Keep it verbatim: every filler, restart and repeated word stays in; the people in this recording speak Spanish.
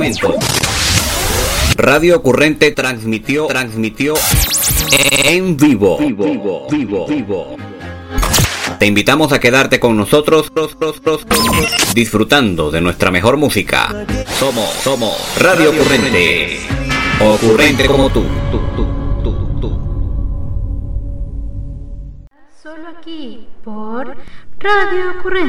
Radio Ocurrente transmitió, transmitió en vivo, vivo, vivo, vivo. Te invitamos a quedarte con nosotros, disfrutando de nuestra mejor música. Somos, somos Radio Ocurrente. Ocurrente como tú. tú, tú, tú, tú. Solo aquí por Radio Ocurrente.